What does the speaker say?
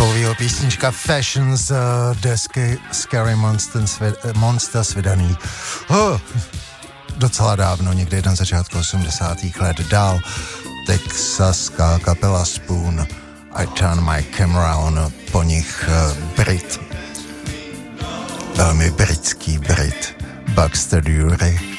solovýho písnička Fashion z desky Scary Monsters vydaný docela dávno, někdy na začátku 80. let. Dál texaská kapela Spoon, I Turn My Camera On, po nich Brit, velmi britský Brit, Baxter Dury.